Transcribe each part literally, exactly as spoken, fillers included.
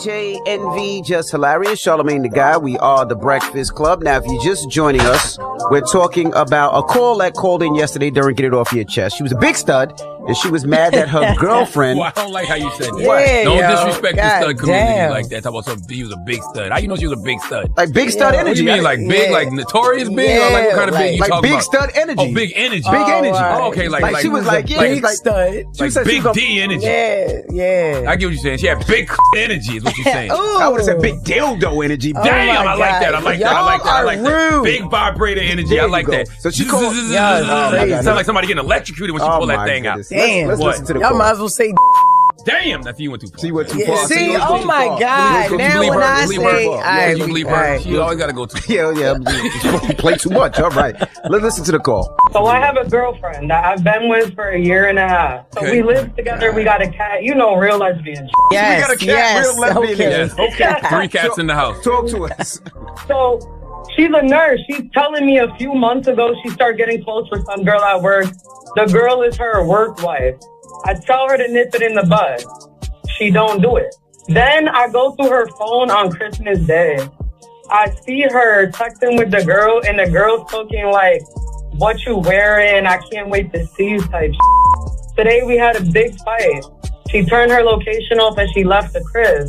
J N V, Just Hilarious, Charlamagne the Guy. We are the Breakfast Club. Now, if you're just joining us, we're talking about a call that called in yesterday during Get It Off Your Chest. She was a big stud, and she was mad that her girlfriend... Well, I don't like how you said that. Yeah, don't yo, disrespect God the stud community damn. like that. Talk about something, he was a big stud. How you know she was a big stud? Like big stud yeah, energy. What do you mean, like big, yeah. like notorious big? Yeah, or like what kind of like, big you like talking big about? stud energy. Oh, big energy. Big energy. Oh, okay, like, like, like she was like, yeah, big like, stud. Like said big she was D energy. Yeah, yeah. I get what you're saying. She had big energy is what you're saying. I would have said big dildo energy. Oh Damn, my I like God. that. I like Y'all that. I like that. I like that. rude. Big vibrator energy. There I you like go. that. So she called- Y'all Sounds like somebody getting electrocuted when she Oh pull that my thing goodness. out. Damn. Let's, let's What? listen to the Y'all call. might as well say. Damn, that's you went too far. She went too Yeah, far. see, She went oh too my far. God. You Now believe when her? I You believe say, her? all Yeah, right, you believe all her? right. She always got to go too. Yeah, yeah. You play too much. All right. Let's listen to the call. So I have a girlfriend that I've been with for a year and a half. So Okay. we live together. We got a cat. You know, real lesbian. Yes, We got a cat, yes, real lesbian. okay. Yes. Okay. Three cats in the house. Talk to us. So she's a nurse. She's telling me a few months ago she started getting close with some girl at work. The girl is her work wife. I tell her to nip it in the bud. She don't do it. Then I go through her phone on Christmas Day. I see her texting with the girl, and the girl's talking like, what you wearing? I can't wait to see you type shit. Today we had a big fight. She turned her location off and she left the crib.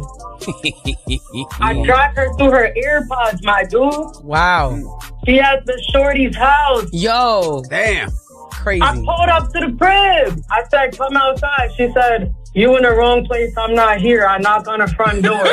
I tracked her through her AirPods, my dude. Wow. She at the shorty's house. Yo, Damn. crazy. I pulled up to the crib. I said, come outside. She said, you in the wrong place. I'm not here. I knock on the front door.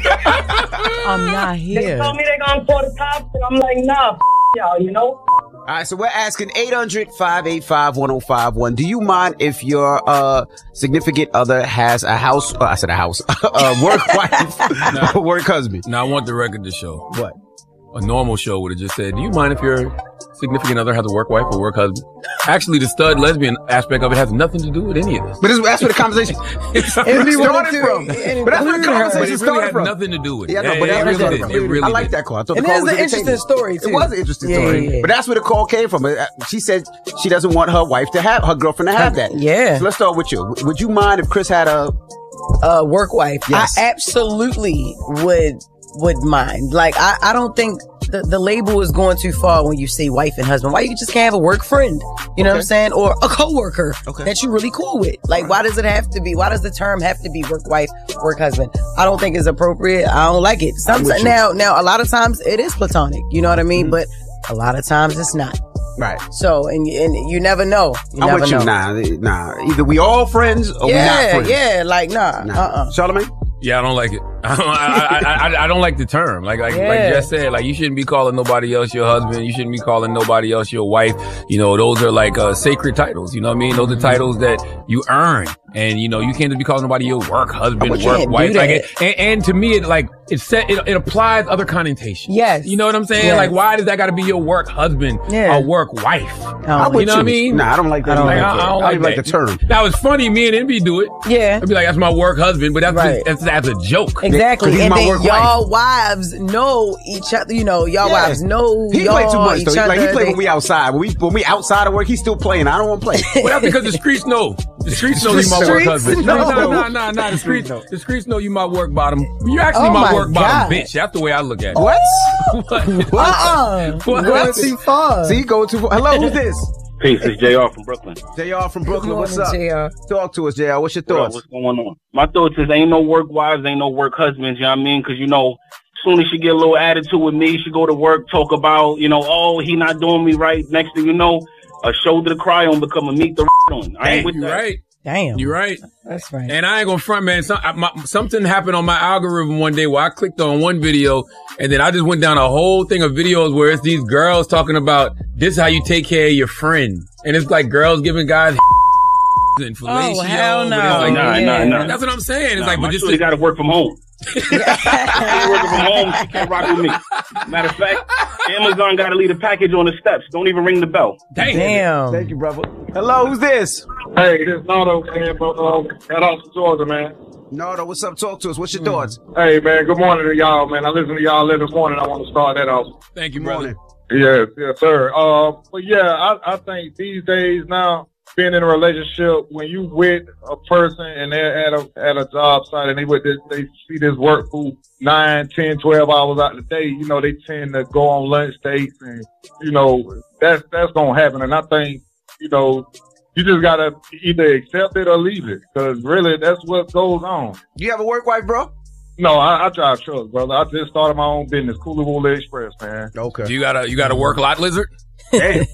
I'm not They here. told me they gonna call the cops. And I'm like, nah, f- y'all, you know? All right, so we're asking eight hundred, five eight five, one oh five one. Do you mind if your uh, significant other has a house? Uh, I said a house. a work wife, a work husband. Now I want the record to show. What? A normal show would have just said, do you mind if your significant other has a work wife or work husband? Actually, the stud lesbian aspect of it has nothing to do with any of this. But this, that's where the conversation It's If he wanted started to, from. and But that's where the include her. But conversation it really started had from. nothing to do with it. Yeah, I know, Yeah, but it that's really where did. it started It from. really I like did. that call. I thought And the call it is was an interesting entertaining. story, too. It was an interesting Yeah, story. yeah, yeah. But that's where the call came from. Uh, She said she doesn't want her wife to have, her girlfriend to have that. Yeah. So let's start with you. Would you mind if Chris had a... uh, work wife. Yes. I absolutely would would mind. Like, I, I don't think the, the label is going too far when you say wife and husband. Why you just can't have a work friend? You know what I'm saying? Or a coworker Okay. that you're really cool with. Like, why does it have to be? Why does the term have to be work wife, work husband? I don't think it's appropriate. I don't like it. I'm with Sometimes you. now, now a lot of times it is platonic. You know what I mean? Mm-hmm. But a lot of times it's not. Right. So, and and you never know. You I'm never with you. know. Nah, nah. Either we all friends or we not Yeah, friends. yeah. Like, nah. Nah. Uh-uh. Charlamagne? Yeah, I don't like it. I don't, I, I, I, I don't like the term. Like, like, like Yeah. Jess said, like, you shouldn't be calling nobody else your husband. You shouldn't be calling nobody else your wife. You know, those are like, uh, sacred titles. You know what I mean? Those are titles that you earn. And, you know, you can't just be calling nobody your work husband, But you work can't do wife. Like, that. it, and, and to me, it like, it set, it, it applies other connotations. Yes. You know what I'm saying? Yes. Like, why does that got to be your work husband Yeah. or work wife? I'm You with know what I mean? Nah, I don't like that. I don't either. like I, I don't I like, don't like that. the term. Now, it's funny, me and Envy do it. Yeah. I'd be like, that's my work husband, but that's, Right. just, that's, that's a joke. Exactly. He's And my then work y'all wives know each other, you know, y'all Yeah. wives know He y'all play too much each though. He, other. like he play They- when we outside. When we when we outside of work, he's still playing. I don't want to play. Well, that's because the streets know. The streets know you my work Streets husband. know. No, no, no, no, no. The streets, the streets know you my work bottom. You're actually Oh my, my work God. bottom bitch. That's the way I look at it. What? What? Uh-uh. What? Going too far. See, go too far. Hello, who's this? Peace, it's J R from Brooklyn. J R from Brooklyn. Good What's up? morning, J R. Talk to us, J R. What's your What up? thoughts? What's going on? My thoughts is ain't no work wives, ain't no work husbands, you know what I mean? Because, you know, as soon as she get a little attitude with me, she go to work, talk about, you know, oh, he not doing me right. Next thing you know, a shoulder to cry on become a meet the on. I ain't Hey, with you're that. right. Damn. You're right. That's right. And I ain't gonna front, man. Some, I, my, something happened on my algorithm one day where I clicked on one video and then I just went down a whole thing of videos where it's these girls talking about this is how you take care of your friend. And it's like girls giving guys and fellatio. Oh, hell but no. it's like, Nah, nah, nah. that's what I'm saying. It's Nah, like, my but just shorty got to work from home. She ain't working from home. She can't rock with me. Matter of fact, Amazon got to leave a package on the steps. Don't even ring the bell. damn. Damn. Thank you, brother. Hello, who's this? Hey, this is Nardo, man, from um, head office Georgia, man. Nardo, what's up? Talk to us. What's your thoughts? Hey, man, good morning to y'all, man. I listen to y'all every morning. I want to start that off. Thank you, Good brother. morning. Yes, yes, sir. Uh, but yeah, I, I think these days now, being in a relationship, when you with a person and they're at a at a job site and they with this, they see this work for nine, ten, twelve hours out of the day, you know, they tend to go on lunch dates and, you know, that's, that's going to happen. And I think, you know, you just got to either accept it or leave it, because really that's what goes on. Do you have a work wife, bro? No, I, I drive trucks, brother. I just started my own business, Cooler Wooler Express, man. Okay. Do you got a you got a work lot lizard? Damn.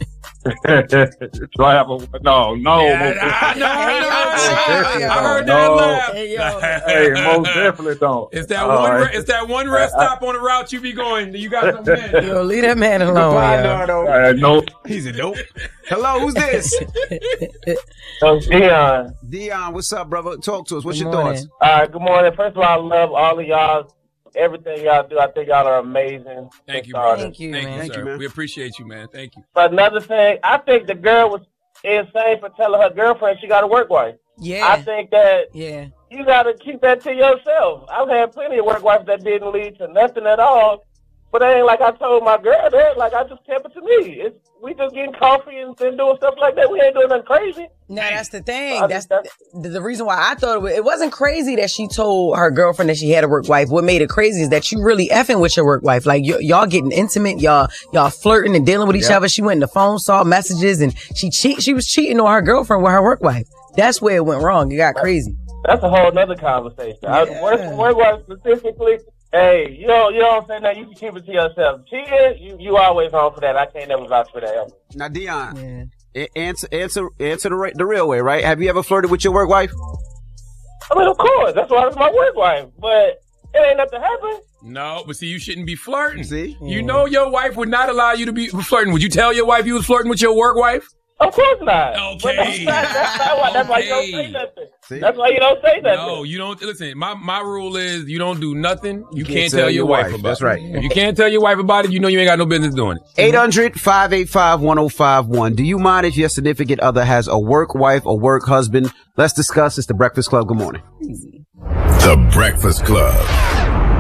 Do I have a no, no, Yeah, most I, definitely- no, I, Most I heard definitely that don't. laugh. Hey, yo. Hey, most definitely don't. It's that All one. right. Re- it's that one rest stop on the route you be going. You got some man. Yo, leave that man alone, Goodbye, yo. Nardo. Uh, no, He's a dope. Hello, who's this? So, Dion. Dion, what's up, brother? Talk to us. What's Good your morning. thoughts? All right, good morning. First of all, I love all of y'all. Everything y'all do, I think y'all are amazing. Thank you, Sorry. man. Thank you, Thank man. you, Thank sir. you, man. We appreciate you, man. Thank you. But another thing, I think the girl was insane for telling her girlfriend she got a work wife. I Yeah. think that Yeah. you got to keep that to yourself. I've had plenty of work wives that didn't lead to nothing at all. But it ain't like I told my girl that. Like, I just kept it to me. It's, we just getting coffee and, and doing stuff like that. We ain't doing nothing crazy. Now that's the thing. I That's think the, the reason why I thought it, was, it wasn't crazy that she told her girlfriend that she had a work wife. What made it crazy is that you really effing with your work wife. Like y- y'all getting intimate, y'all y'all flirting and dealing with each Yeah. other. She went in the phone, saw messages, and she cheat. She was cheating on her girlfriend with her work wife. That's where it went wrong. It got crazy. That's a whole nother conversation. I Yeah. work, work wife specifically. Hey, you don't, you don't say nothing. You can keep it to yourself. Cheating, you, you always on for that. I can't never vouch for that ever. Now, Dion, Yeah. a- answer, answer, answer the, right, the real way, right? Have you ever flirted with your work wife? I mean, of course, that's why it's my work wife. But it ain't nothing happen. No, but see, you shouldn't be flirting. See? You know your wife would not allow you to be flirting. Would you tell your wife you was flirting with your work wife? Of course not. Okay. But that's, not, that's, not why, that's why you don't Okay. say nothing. See? That's why you don't say nothing. No, you don't. Listen, my, my rule is you don't do nothing. You, can't can't, tell tell, your your wife, wife. about That's it. right. If you can't tell your wife about it, you know you ain't got no business doing it. eight hundred, five eight five, one oh five one. Do you mind if your significant other has a work wife or work husband? Let's discuss. It's the Breakfast Club. Good morning. The Breakfast Club.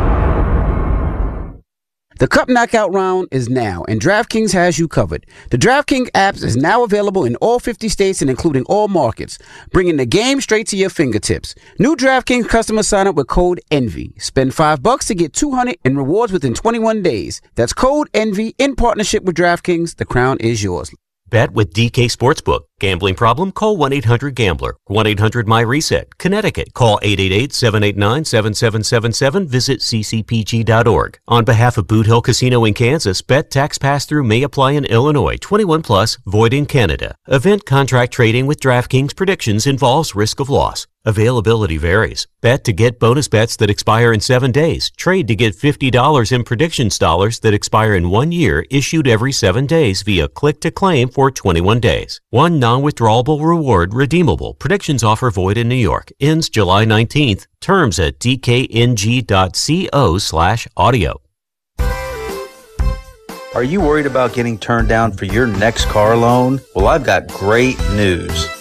The Cup Knockout round is now, and DraftKings has you covered. The DraftKings app is now available in all fifty states and including all markets, bringing the game straight to your fingertips. New DraftKings customers sign up with code ENVY. Spend five bucks to get two hundred in rewards within twenty-one days. That's code ENVY in partnership with DraftKings. The crown is yours. Bet with D K Sportsbook. Gambling problem? Call one eight hundred gambler. one eight hundred my reset. Connecticut. Call eight eight eight, seven eight nine, seven seven seven seven. Visit c c p g dot org. On behalf of Boot Hill Casino in Kansas, bet tax pass-through may apply in Illinois. twenty-one plus, void in Canada. Event contract trading with DraftKings predictions involves risk of loss. Availability varies. Bet to get bonus bets that expire in seven days. Trade to get fifty dollars in predictions dollars that expire in one year, issued every seven days via click to claim for twenty-one days. One non-withdrawable reward redeemable. Predictions offer void in New York. Ends July nineteenth. Terms at d k n g dot co slash audio. Are you worried about getting turned down for your next car loan? Well, I've got great news.